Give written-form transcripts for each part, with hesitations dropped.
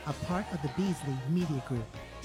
a part of the Beasley Media Group.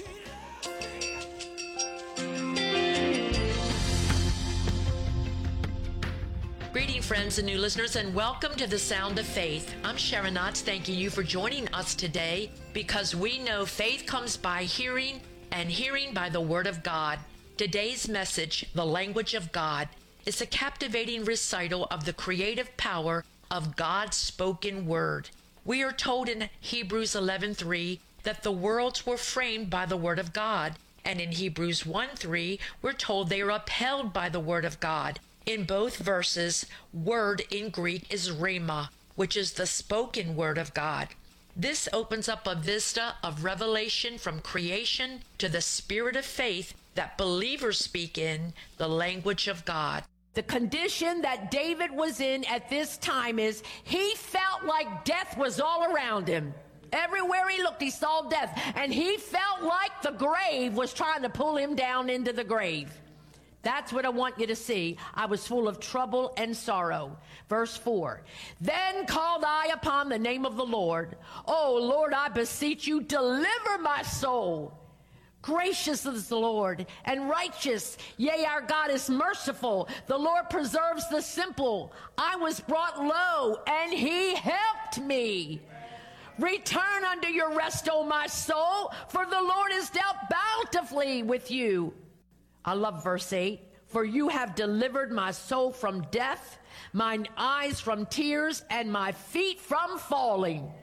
Greeting, friends and new listeners, and welcome to the Sound of Faith. I'm Sharon Knotts, thanking you for joining us today, because we know faith comes by hearing, and hearing by the Word of God. Today's message, The Language of God, is a captivating recital of the creative power of God's spoken word. We are told in Hebrews 11:3 that the worlds were framed by the Word of God, and in Hebrews 1:3 we're told they are upheld by the Word of God. In both verses, word in Greek is rhema, which is the spoken word of God. This opens up a vista of revelation from creation to the spirit of faith that believers speak in, the language of God. The condition that David was in at this time is he felt like death was all around him. Everywhere he looked, he saw death. And he felt like the grave was trying to pull him down into the grave. That's what I want you to see. I was full of trouble and sorrow. Verse 4. Then called I upon the name of the Lord. O Lord, I beseech you, deliver my soul. Gracious is the Lord, and righteous. Yea, our God is merciful. The Lord preserves the simple. I was brought low, and he helped me. Return unto your rest, O my soul, for the Lord has dealt bountifully with you. I love verse 8. For you have delivered my soul from death, mine eyes from tears, and my feet from falling.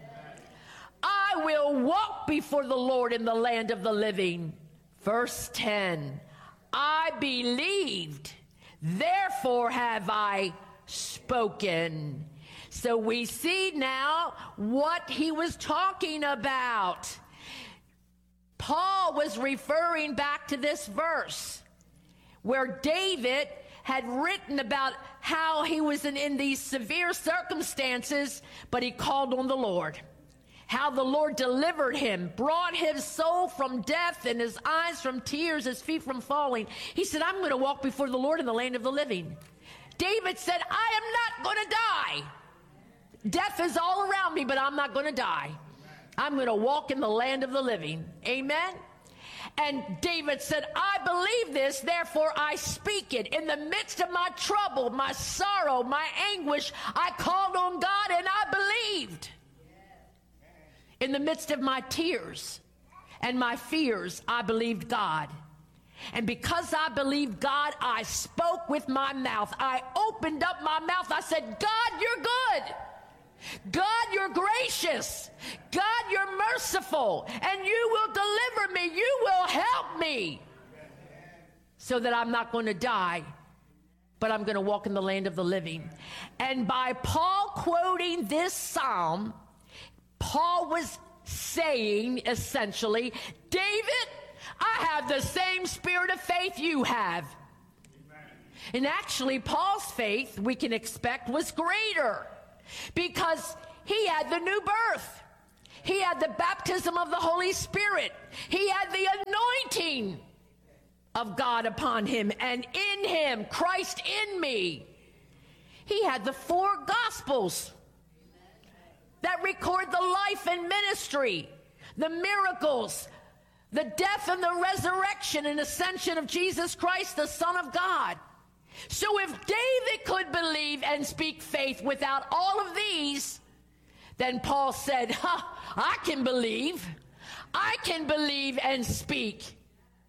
I will walk before the Lord in the land of the living. Verse 10. I believed, therefore have I spoken. So we see now what he was talking about. Paul was referring back to this verse where David had written about how he was in these severe circumstances, but he called on the Lord. How the Lord delivered him, brought his soul from death and his eyes from tears, his feet from falling. He said, I'm going to walk before the Lord in the land of the living. David said, I am not going to die. Death is all around me, but I'm not going to die. I'm going to walk in the land of the living. Amen. And David said, I believe this, therefore I speak it. In the midst of my trouble, my sorrow, my anguish, I called on God and I believed. In the midst of my tears and my fears, I believed God. And because I believed God, I spoke with my mouth. I opened up my mouth. I said, God, you're good. God, you're gracious. God, you're merciful. And you will deliver me. You will help me. So that I'm not going to die, but I'm going to walk in the land of the living. And by Paul quoting this psalm, Paul was saying, essentially, David, I have the same spirit of faith you have. Amen. And actually, Paul's faith, we can expect, was greater because he had the new birth. He had the baptism of the Holy Spirit. He had the anointing of God upon him, and in him, Christ in me. He had the 4 Gospels that record the life and ministry, the miracles, the death and the resurrection and ascension of Jesus Christ, the Son of God. So if David could believe and speak faith without all of these, then Paul said, I can believe. I can believe and speak.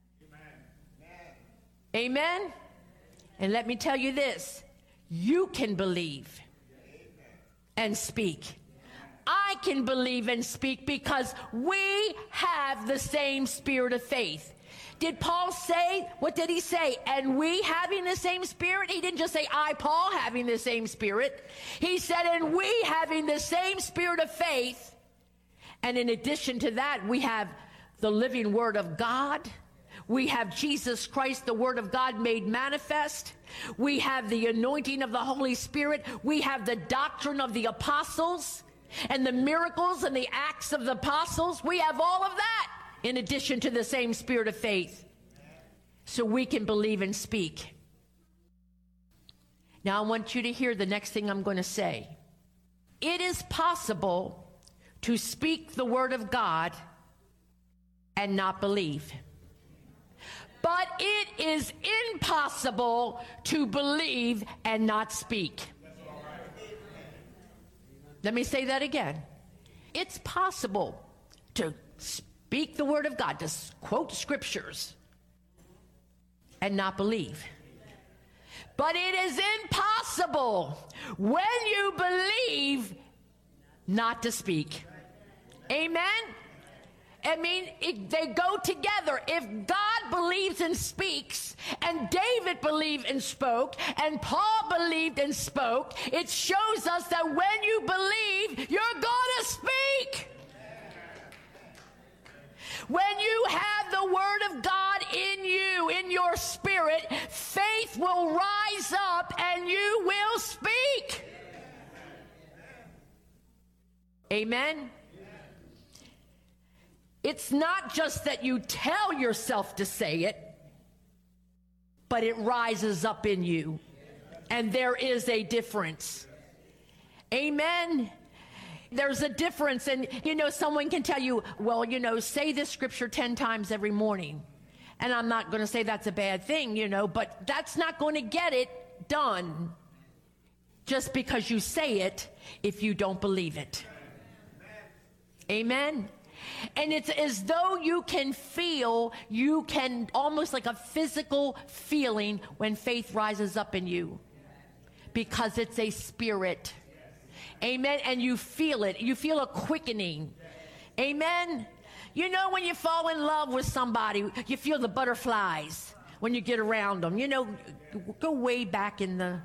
Amen. Amen. And let me tell you this, you can believe and speak. I can believe and speak because we have the same spirit of faith. Did Paul say, what did he say? And we having the same spirit? He didn't just say, I, Paul, having the same spirit. He said, and we having the same spirit of faith. And in addition to that, we have the living word of God. We have Jesus Christ, the word of God made manifest. We have the anointing of the Holy Spirit. We have the doctrine of the apostles and the miracles and the acts of the apostles. We have all of that in addition to the same spirit of faith. So we can believe and speak. Now I want you to hear the next thing I'm going to say. It is possible to speak the word of God and not believe. But it is impossible to believe and not speak. Let me say that again. It's possible to speak the word of God, to quote scriptures, and not believe. But it is impossible when you believe not to speak. Amen? I mean, they go together. If God believes and speaks, and David believed and spoke, and Paul believed and spoke, it shows us that when you believe, you're going to speak. When you have the word of God in you, in your spirit, faith will rise up and you will speak. Amen? It's not just that you tell yourself to say it, but it rises up in you. And there is a difference. Amen? There's a difference. And, someone can tell you, well, say this scripture 10 times every morning. And I'm not going to say that's a bad thing, but that's not going to get it done just because you say it if you don't believe it. Amen? And it's as though you can almost like a physical feeling when faith rises up in you, because it's a spirit. Amen. And you feel it. You feel a quickening. Amen. When you fall in love with somebody, you feel the butterflies when you get around them. Go way back in the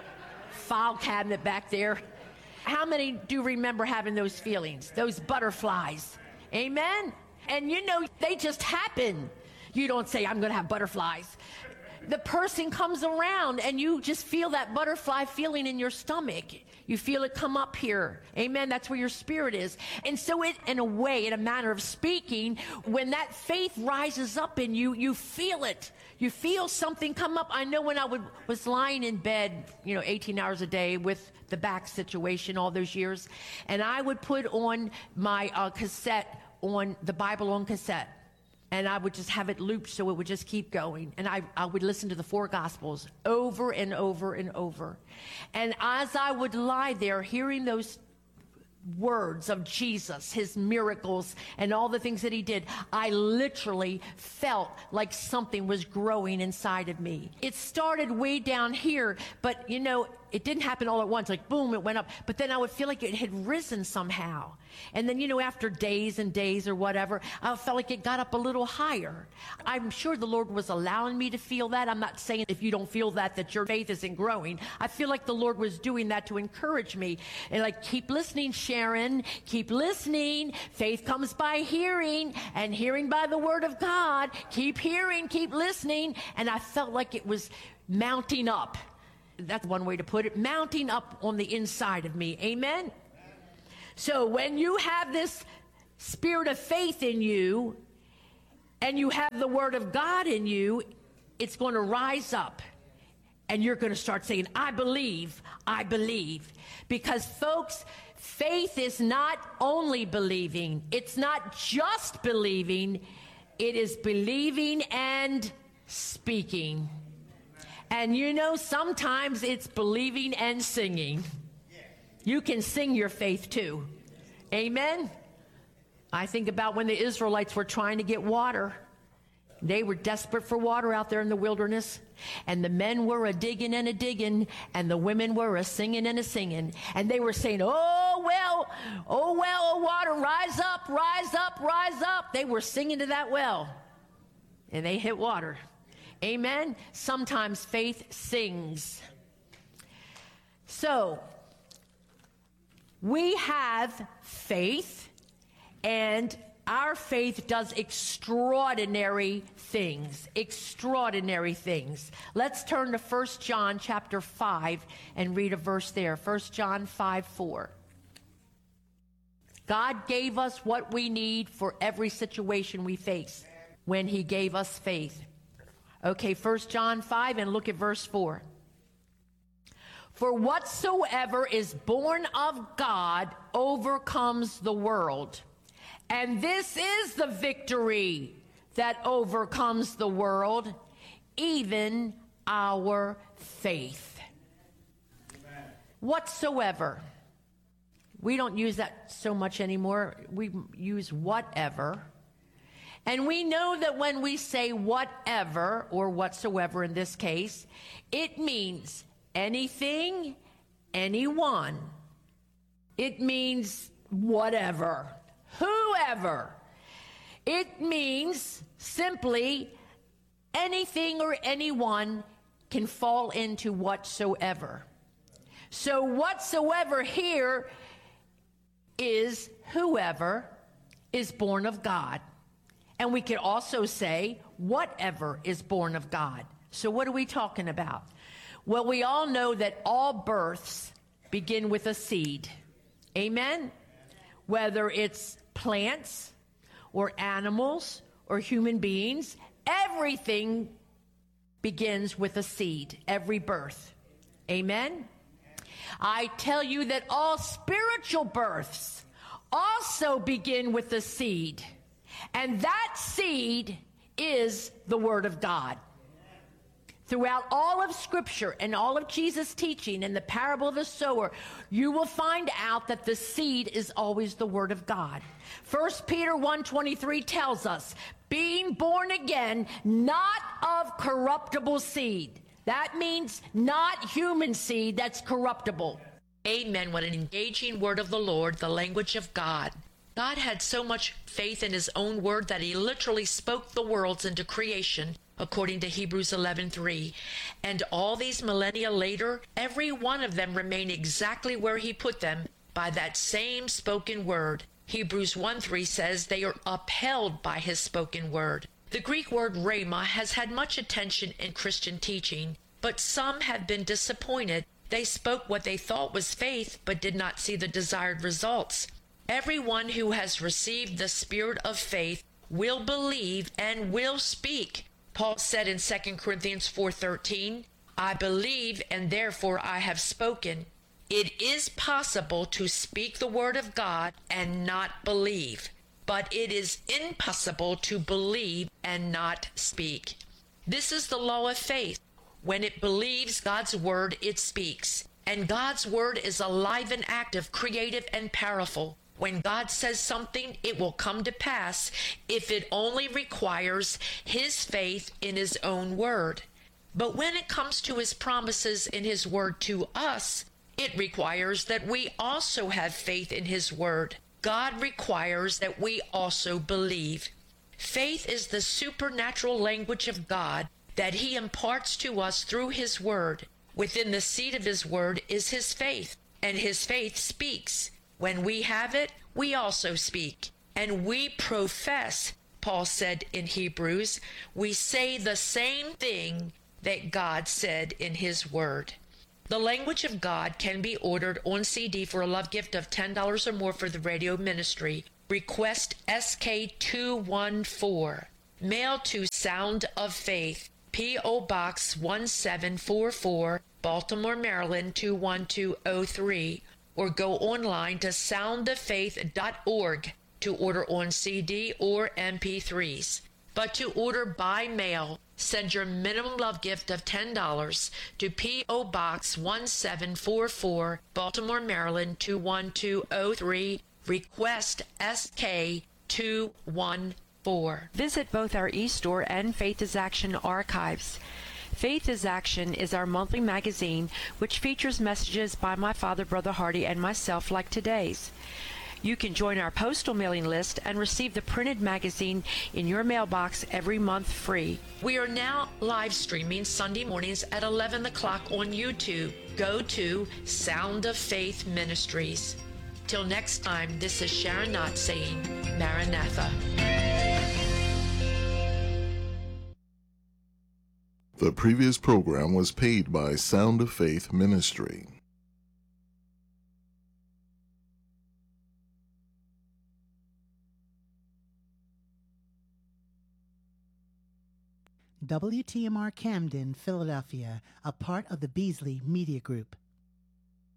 file cabinet back there. How many do remember having those feelings, those butterflies? Amen? And they just happen. You don't say, I'm going to have butterflies. The person comes around and you just feel that butterfly feeling in your stomach. You feel it come up here. Amen? That's where your spirit is. And so in a manner of speaking, when that faith rises up in you, you feel it. You feel something come up. I know when I was lying in bed, 18 hours a day with the back situation all those years, and I would put on my cassette, on the Bible on cassette, and I would just have it looped so it would just keep going. And I would listen to the 4 Gospels over and over and over. And as I would lie there hearing those words of Jesus, his miracles, and all the things that he did, I literally felt like something was growing inside of me. It started way down here, but it didn't happen all at once, like boom, it went up. But then I would feel like it had risen somehow. And then, after days and days or whatever, I felt like it got up a little higher. I'm sure the Lord was allowing me to feel that. I'm not saying if you don't feel that your faith isn't growing. I feel like the Lord was doing that to encourage me. And keep listening, Sharon. Keep listening. Faith comes by hearing, and hearing by the word of God. Keep hearing, keep listening. And I felt like it was mounting up. That's one way to put it. Mounting up on the inside of me. Amen? So when you have this spirit of faith in you, and you have the word of God in you, it's going to rise up. And you're going to start saying, I believe, I believe. Because folks, faith is not only believing. It's not just believing. It is believing and speaking. And sometimes it's believing and singing. You can sing your faith too. Amen? I think about when the Israelites were trying to get water. They were desperate for water out there in the wilderness. And the men were a-digging and a-digging. And the women were a-singing and a-singing. And they were saying, oh well, oh water, rise up, rise up, rise up. They were singing to that well. And they hit water. Amen? Sometimes faith sings. So, we have faith, and our faith does extraordinary things. Extraordinary things. Let's turn to 1 John chapter 5 and read a verse there. 1 John 5:4. God gave us what we need for every situation we face when he gave us faith. Okay, 1 John 5, and look at verse 4. For whatsoever is born of God overcomes the world. And this is the victory that overcomes the world, even our faith. Amen. Whatsoever. We don't use that so much anymore. We use whatever. And we know that when we say whatever, or whatsoever in this case, it means anything, anyone. It means whatever, whoever. It means simply anything or anyone can fall into whatsoever. So whatsoever here is whoever is born of God. And we could also say whatever is born of God. So what are we talking about? Well, we all know that all births begin with a seed. Amen? Whether it's plants or animals or human beings, everything begins with a seed, every birth. Amen? I tell you that all spiritual births also begin with a seed. And that seed is the Word of God. Throughout all of Scripture and all of Jesus' teaching and the parable of the sower, you will find out that the seed is always the Word of God. 1 Peter 1:23 tells us, being born again, not of corruptible seed. That means not human seed that's corruptible. Amen. What an engaging word of the Lord, the language of God. God had so much faith in his own word that he literally spoke the worlds into creation, according to Hebrews 11:3. And all these millennia later, every one of them remain exactly where he put them by that same spoken word. Hebrews 1:3 says they are upheld by his spoken word. The Greek word rhema has had much attention in Christian teaching, but some have been disappointed. They spoke what they thought was faith, but did not see the desired results. Everyone who has received the spirit of faith will believe and will speak. Paul said in 2 Corinthians 4:13, I believe and therefore I have spoken. It is possible to speak the word of God and not believe, but it is impossible to believe and not speak. This is the law of faith. When it believes God's word, it speaks. And God's word is alive and active, creative and powerful. When God says something, it will come to pass if it only requires his faith in his own word. But when it comes to his promises in his word to us, it requires that we also have faith in his word. God requires that we also believe. Faith is the supernatural language of God that he imparts to us through his word. Within the seed of his word is his faith, and his faith speaks. When we have it, we also speak. And we profess, Paul said in Hebrews, we say the same thing that God said in his word. The language of God can be ordered on CD for a love gift of $10 or more for the radio ministry. Request SK214. Mail to Sound of Faith, P.O. Box 1744, Baltimore, Maryland 21203. Or go online to soundoffaith.org to order on CD or MP3s. But to order by mail, send your minimum love gift of $10 to P.O. Box 1744, Baltimore, Maryland 21203. Request SK214. Visit both our eStore and Faith is Action archives. Faith is Action is our monthly magazine which features messages by my father, Brother Hardy, and myself like today's. You can join our postal mailing list and receive the printed magazine in your mailbox every month free. We are now live streaming Sunday mornings at 11 o'clock on YouTube. Go to Sound of Faith Ministries. Till next time, this is Sharon Knott saying, Maranatha. The previous program was paid by Sound of Faith Ministry. WTMR Camden, Philadelphia, a part of the Beasley Media Group.